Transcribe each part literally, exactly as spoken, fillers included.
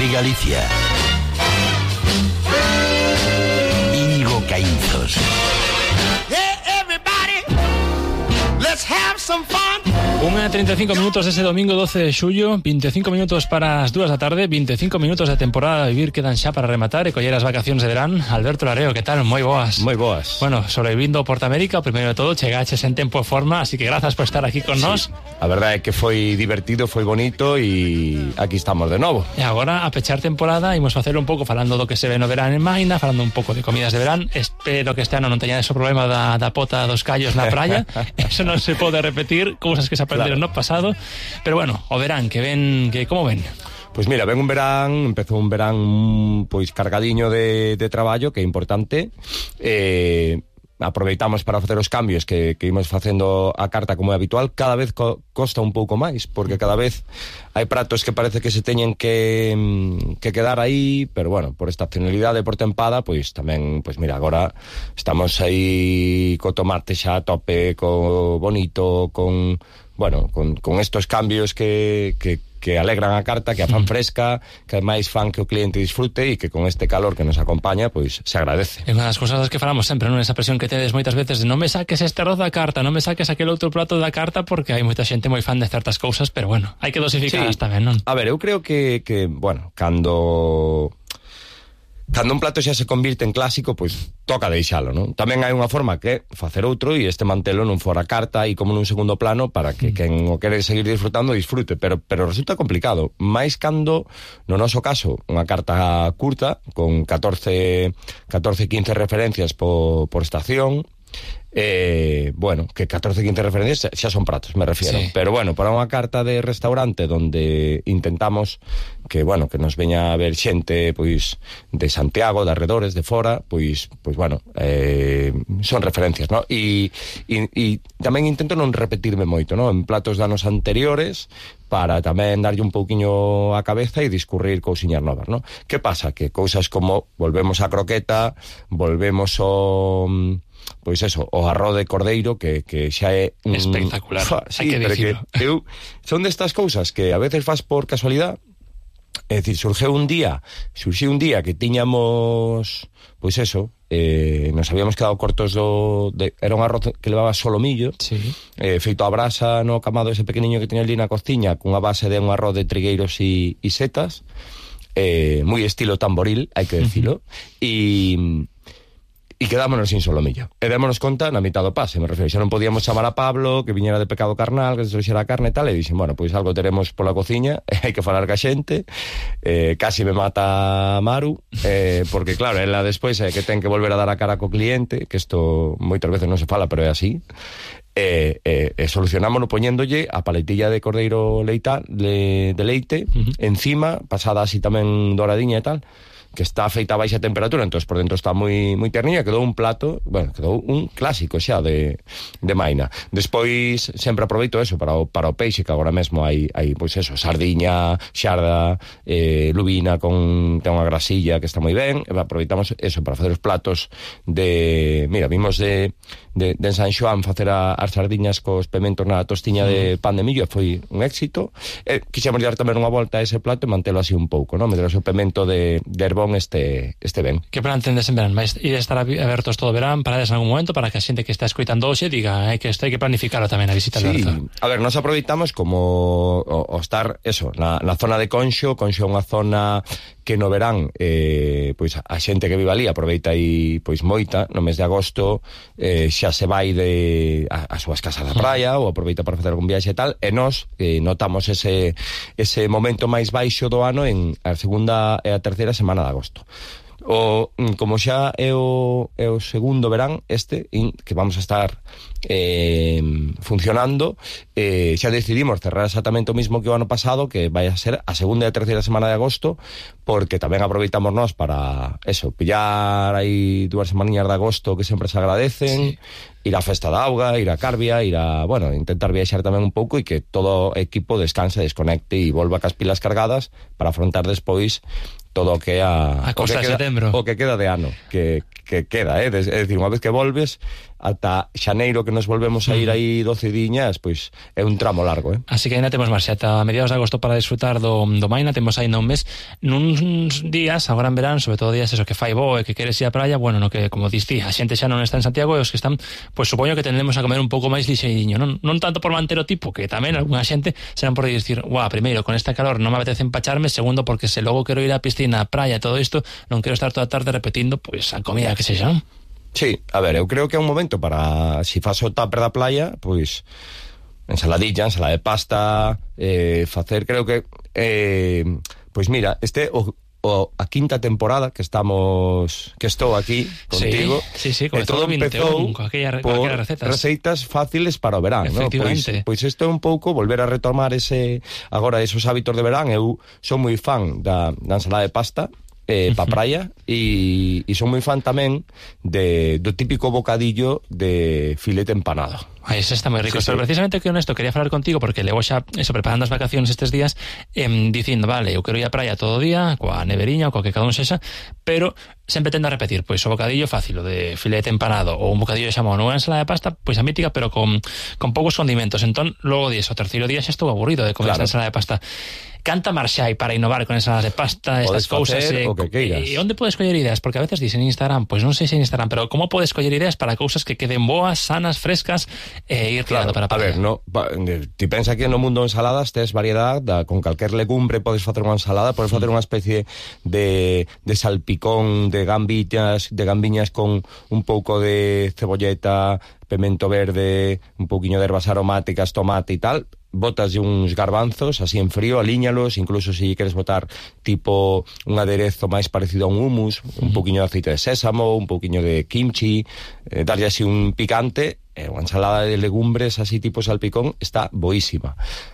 y Galicia. Íñigo Caínzos. Hey everybody, let's have some fun. unha e trinta e cinco minutos ese domingo doce de xullo, vinte e cinco minutos para as dúas da tarde, vinte e cinco minutos de temporada a vivir quedan xa para rematar e coller as vacacións de verán. Alberto Lareo, que tal? Moi boas. Moi boas. Bueno, sobrevivindo o Portamérica, o primeiro de todo, chegaches en tempo e forma, así que grazas por estar aquí con sí. nós. A verdade é que foi divertido, foi bonito e aquí estamos de novo. E agora, a pechar temporada, imos facer un pouco falando do que se ve no verán en Maina, falando un pouco de comidas de verán. Espero que este ano non teñades o problema da, da pota dos callos na praia. Eso non se pode repetir, cousas que se aprenderon claro. no pasado. Pero bueno, o verán, que ven, que como ven? Pois mira, ven un verán, empezou un verán pois cargadiño de, de traballo, que é importante. Eh, aproveitamos para facer os cambios que, que imos facendo a carta como é habitual. Cada vez co, costa un pouco máis, porque cada vez hai pratos que parece que se teñen que, que quedar aí, pero bueno, por estacionalidade, por tempada, pois tamén, pois mira, agora estamos aí co tomate xa a tope, co bonito, con... Bueno, con, con estos cambios que, que, que alegran a carta, que a fan fresca, que ademais fan que o cliente disfrute e que con este calor que nos acompaña, pois se agradece. É unha das cousas das que falamos sempre, non? Esa presión que tedes moitas veces de non me saques este arroz da carta, non me saques aquel outro prato da carta, porque hai moita xente moi fan de certas cousas, pero bueno, hai que dosificarlas sí. tamén, non? A ver, eu creo que, que bueno, cando... Cando un plato xa se convirte en clásico, pois toca deixalo, non? Tamén hai unha forma que facer outro e este mantelo non fora carta e como nun segundo plano para que quen o quere seguir disfrutando disfrute, pero pero resulta complicado, máis cando no noso caso unha carta curta con catorce, quince referencias por, por estación. Eh, bueno, que catorce, quince referencias xa son pratos, me refiero, sí. Pero bueno, para unha carta de restaurante donde intentamos que, bueno, que nos veña a ver xente pois de Santiago, de arredores, de fora, pois, pois bueno, eh, son referencias, ¿no? E, e, e tamén intento non repetirme moito, ¿no? En platos de anos anteriores para tamén darlle un pouquiño a cabeza e discurrir cousiñas novas, ¿no? Que pasa? Que cousas como volvemos a croqueta, volvemos o... Pois eso, o arroz de cordeiro que, que xa é un... espectacular, fa, sí, hai que dicirlo. Que eu, son destas cousas que a veces faz por casualidade. É dicir, surgiu un día surgiu un día que tiñamos pois eso, eh, nos habíamos quedado cortos do... De, era un arroz que levaba solomillo, sí. eh, feito a brasa no camado ese pequeniño que tiña ali na cociña, cunha base de un arroz de trigueiros e, e setas, eh, moi estilo tamboril, hai que decilo, e... E quedámonos sin solomillo. E démonos conta na mitad do pase, me refiero, xa non podíamos chamar a Pablo, que viñera de pecado carnal, que se trouxera a carne e tal, e dixen, bueno, pois algo teremos pola cociña, hai que falar ca xente, eh, casi me mata Maru, eh, porque claro, ela despois é que ten que volver a dar a cara co cliente, que isto moitas veces non se fala, pero é así, e, e, e solucionámonos poñéndolle a paletilla de cordeiro leita, de, de leite, uh-huh. encima, pasada así tamén doradiña e tal, que está feita a baixa temperatura, entón por dentro está moi moi terniña, quedou un plato, bueno, quedou un clásico xa de, de Maina. Despois sempre aproveito eso para o, para o peixe, que agora mesmo hai, hai pois eso, sardiña, xarda, eh, lubina con ten unha grasilla que está moi ben, e aproveitamos eso para facer os platos de, mira, vimos de de, de San Xoán facer a, as sardiñas cos pementos na tostiña mm. de pan de millo, foi un éxito. E quixemos dar tamén unha volta a ese plato e mantelo así un pouco, non? Medros o pemento de, de herbón este, este ben. Que plan tendes en verán? Vais ir a estar abertos todo o verán, parades en algún momento para que a xente que está escoitando hoxe diga eh, que isto hai que planificarlo tamén a visita, Alberto. Sí, a ver, nos aproveitamos como o, o estar, eso, na, na zona de Conxo. Conxo é unha zona que no verán eh, pois a xente que vive ali aproveita aí pois moita, no mes de agosto eh, xa se vai de a, a súas casas da praia ou aproveita para facer algún viaxe e tal, e nós eh, notamos ese, ese momento máis baixo do ano en a segunda e a terceira semana de agosto. O, como xa é o, é o segundo verán este in, que vamos a estar eh, funcionando, eh, xa decidimos cerrar exactamente o mismo que o ano pasado, que vai a ser a segunda e a terceira semana de agosto, porque tamén aproveitamos nós para eso, pillar aí dúas semaniñas de agosto que sempre se agradecen, sí. Ir á Festa da Auga, ir a Carbia, ir a, bueno, intentar viaxar tamén un pouco e que todo o equipo descanse, desconecte e volva cas pilas cargadas para afrontar despois todo o que a, a o, que queda, queda, o que queda de ano, que, que queda, eh? É dicir, unha vez que volves, ata xaneiro que nos volvemos a ir aí doce diñas, pois é un tramo largo, eh? Así que ainda temos marxa ata mediados de agosto para disfrutar do, do Maina, temos ainda un mes, nuns días, agora en verán, sobre todo días eso que fai bo e que queres ir á praia, bueno, no que, como diste, a xente xa non está en Santiago e os que están, pois supoño que tendremos a comer un pouco máis lixeiriño, non, non tanto por manter o tipo, que tamén algunha xente serán por dicir, guau, primeiro, con esta calor non me apetece empacharme, segundo, porque se logo quero ir á piscina, á praia, todo isto, non quero estar toda a tarde repetindo, pois, a comida que sexa, non? Sí, a ver, eu creo que é un momento para, si faz o tupper da playa, pois ensaladilla, ensalada de pasta, eh, facer, creo que eh, pois mira, este o, o a quinta temporada que estamos que estou aquí contigo. Sí, sí, sí, e todo empezou con aquella, por con receitas. receitas fáciles para o verán, ¿no? Pois, pois isto é un pouco volver a retomar ese agora esos hábitos de verán. Eu son moi fan da, da ensalada de pasta eh, pa praia e, e son moi fan tamén de, do típico bocadillo de filete empanado. Ai, ese está moi rico, Sí, pero sí. precisamente que honesto quería falar contigo porque levo xa eso, preparando as vacacións estes días eh, dicindo, vale, eu quero ir á praia todo o día coa neveriña ou coa que cada un sexa, pero sempre tendo a repetir, pois o bocadillo fácil, o de filete empanado ou un bocadillo de xamón ou unha ensalada de pasta, pois a mítica, pero con, con poucos condimentos. Entón, logo dies, o terceiro día xa estou aburrido de comer Claro. esa ensalada de pasta. Canta marxa hai para innovar con ensaladas de pasta, estas cousas, facer eh, o que queiras. e onde podes coller ideas? Porque a veces dicen en Instagram, pois non sei se en Instagram, pero como podes coller ideas para cousas que queden boas, sanas, frescas e ir tirando para a a praia? ver, no, pa, ti pensa que no mundo de ensaladas tes variedade, da, con calquer legumbre podes facer unha ensalada, podes facer unha especie de, de salpicón de gambiñas, de gambiñas con un pouco de cebolleta, pemento verde, un pouquiño de ervas aromáticas, tomate e tal, botas de uns garbanzos así en frío, alíñalos, incluso se si queres botar tipo un aderezo máis parecido a un hummus, un pouquiño de aceite de sésamo, un pouquiño de kimchi, eh, darlle así un picante, eh, unha ensalada de legumbres así tipo salpicón está boísima.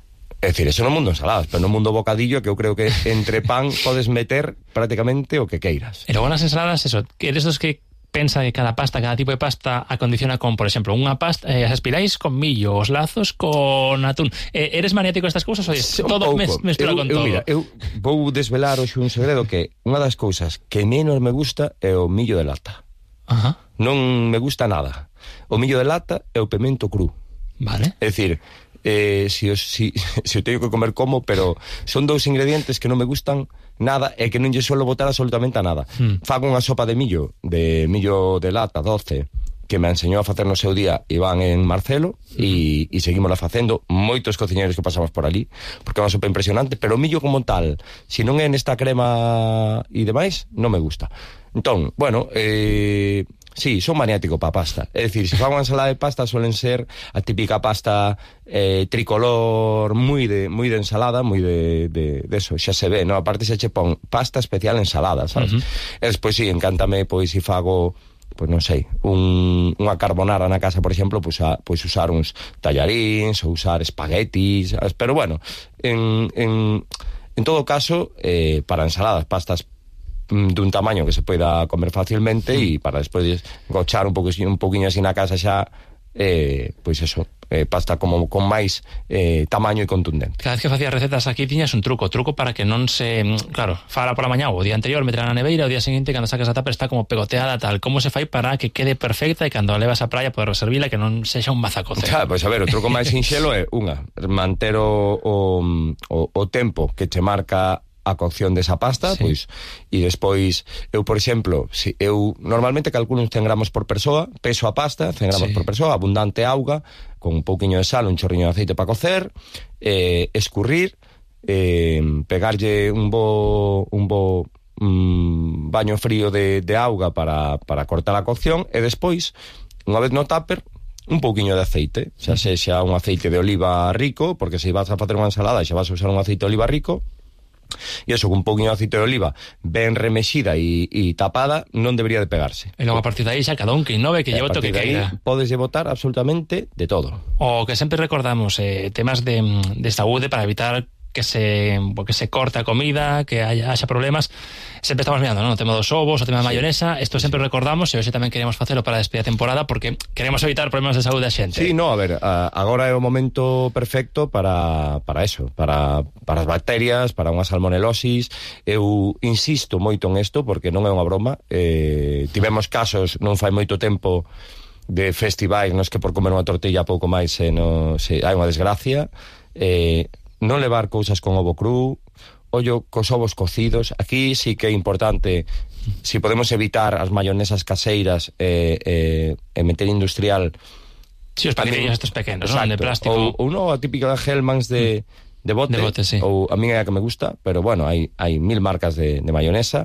É dicir, eso no mundo ensaladas, pero no mundo bocadillo que eu creo que entre pan podes meter prácticamente o que queiras. E logo nas ensaladas, eso, que eres dos que pensa que cada pasta, cada tipo de pasta acondiciona con, por exemplo, unha pasta, eh, as espirais con millo, os lazos con atún. Eh, eres maniático destas cousas ou Sí, un todo pouco. mes, mestura eu, con eu, todo? Mira, eu vou desvelar hoxe un segredo que unha das cousas que menos me gusta é o millo de lata. Ajá, Non me gusta nada. O millo de lata é o pemento cru. vale. É dicir, eh, si, os, si, si o teño que comer como, pero son dous ingredientes que non me gustan nada e que non lle suelo botar absolutamente a nada. Hmm. Fago unha sopa de millo, de millo de lata doce, que me enseñou a facer no seu día Iván en Marcelo, e, e seguimos la facendo moitos cociñeros que pasamos por ali, porque é unha sopa impresionante, pero o millo como tal, se non é nesta crema e demais, non me gusta. Entón, bueno, eh, sí, son maniático pa pasta. É dicir, se fago unha ensalada de pasta suelen ser a típica pasta eh, tricolor moi de moi de ensalada, moi de, de, de eso, xa se ve, no? Aparte se che pon pasta especial ensalada, sabes? Uh-huh. E despois sí, encántame pois se fago pois non sei, un, unha carbonara na casa, por exemplo, pois, a, pois usar uns tallaríns ou usar espaguetis, sabes? Pero bueno, en, en, en todo caso, eh, para ensaladas, pastas dun tamaño que se poida comer facilmente e mm. para despois gochar un pouco un pouquiño así na casa xa eh, pois eso, eh, pasta como con máis eh, tamaño e contundente. Cada vez que facías recetas aquí tiñas un truco, truco para que non se, claro, fala pola mañá ou o día anterior, meterá na neveira, o día seguinte cando sacas a tapa está como pegoteada tal, como se fai para que quede perfecta e cando a levas á praia poder servila que non sexa un mazacote? Xa, pois a ver, o truco máis sinxelo é unha, manter o, o, o, o tempo que che marca a cocción desa pasta, sí. Pois, e despois, eu, por exemplo, si eu normalmente calculo uns cen gramos por persoa, peso a pasta, cen gramos sí. por persoa, abundante auga, con un pouquiño de sal, un chorriño de aceite para cocer, eh, escurrir, eh, pegarlle un bo, un bo mm, baño frío de, de auga para, para cortar a cocción, e despois, unha vez no tupper, un pouquiño de aceite, xa sexa un aceite de oliva rico, porque se vas a facer unha ensalada xa vas a usar un aceite de oliva rico, e eso, con un pouquinho de aceite de oliva ben remexida e, e tapada, non debería de pegarse. E logo a partir de aí xa cada un que innove, que lleva o que queira. Podes botar absolutamente de todo. O que sempre recordamos, eh, temas de, de saúde para evitar que se que se corta a comida, que haya, haya problemas. Sempre estamos mirando, ¿no? O tema dos ovos, o tema da sí. mayonesa, isto sempre sí. recordamos, e hoxe tamén queremos facelo para despedir a temporada porque queremos evitar problemas de saúde a xente. Sí, no, a ver, a, agora é o momento perfecto para, para eso, para, para as bacterias, para unha salmonelosis. Eu insisto moito en isto porque non é unha broma. Eh, tivemos casos non fai moito tempo de festivais nos que por comer unha tortilla pouco máis se, no, se hai unha desgracia, eh, non levar cousas con ovo cru, ollo cos ovos cocidos. Aquí sí que é importante, si podemos evitar as mayonesas caseiras e eh, eh, meter industrial. Sí, os paquetillos estos pequenos, non? De plástico. Ou, ou non, a típica de Hellmann's de, de bote, de bote, sí. Ou a mí é a que me gusta, pero bueno, hai, hai mil marcas de, de mayonesa.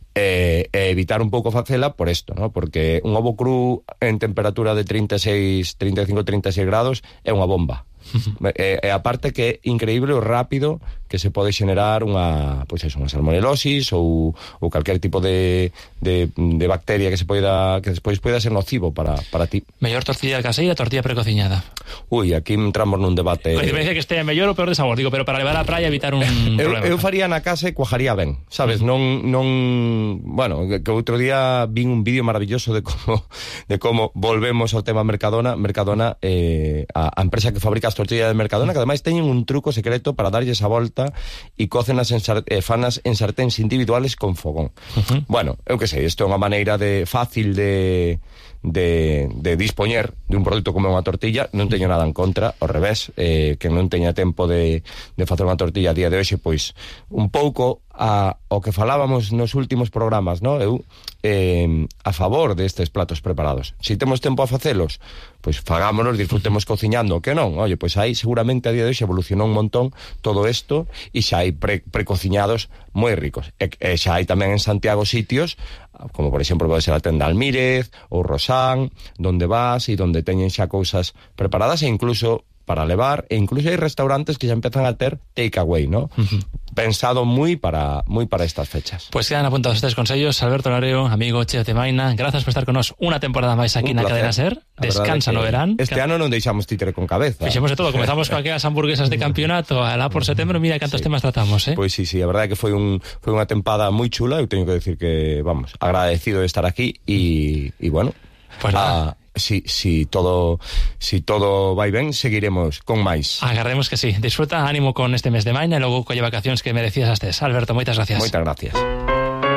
E eh, evitar un pouco facela por isto, ¿no? Porque un ovo cru en temperatura de treinta e seis, treinta e cinco, treinta e seis grados é unha bomba. E, e aparte que é increíble o rápido que se pode xenerar unha, pois eso, unha salmonelosis ou, ou calquer tipo de, de, de bacteria que se poida, que despois poida ser nocivo para, para ti. Mellor tortilla caseira, tortilla precociñada. Ui, aquí entramos nun debate. Con diferencia que este mellor ou peor de sabor, digo, pero para levar á praia evitar un eu, problema. Eu faría na casa e cuajaría ben, sabes, uh-huh. non non, bueno, que outro día vin un vídeo maravilloso de como de como volvemos ao tema Mercadona, Mercadona eh, a, a empresa que fabrica as tortillas de Mercadona, que ademais teñen un truco secreto para darlle esa volta e cocenas en sar, eh, fanas en sarténs individuales con fogón. Uh-huh. Bueno, eu que sei, isto é unha maneira de fácil de de, de dispoñer de un produto como unha tortilla. Non teño nada en contra, ao revés, eh, que non teña tempo de, de facer unha tortilla a día de hoxe, pois un pouco a, o que falábamos nos últimos programas, no? Eu eh, a favor destes platos preparados. Si temos tempo a facelos, pois fagámonos, disfrutemos cociñando, que non? Oye, pois aí seguramente a día de hoxe evolucionou un montón todo isto e xa hai pre, precociñados moi ricos. E, e xa hai tamén en Santiago sitios, como por exemplo pode ser a tenda Almírez ou Rosán, donde vas e donde teñen xa cousas preparadas e incluso para levar, e incluso hai restaurantes que xa empezan a ter takeaway, ¿no? Uh-huh. Pensado moi para moi para estas fechas. Pues quedan apuntados estes consellos. Alberto Lareo, amigo Cheo Temaina, grazas por estar con nós unha temporada máis aquí na Cadena Ser. Descansa no verán. Este ano non deixamos títere con cabeza. Fixemos de todo, comezamos con aquelas hamburguesas de campeonato, alá por setembro, mira cantos sí. temas tratamos, eh? Pois pues sí, sí, a verdade é que foi un foi unha tempada moi chula, eu teño que decir que, vamos, agradecido de estar aquí e e bueno, pues nada. A, Si, si todo si todo vai ben, seguiremos con máis. Agardemos que sí. Disfruta, ánimo con este mes de maina e logo colle vacacións que merecías astes. Alberto, moitas gracias. Moitas gracias.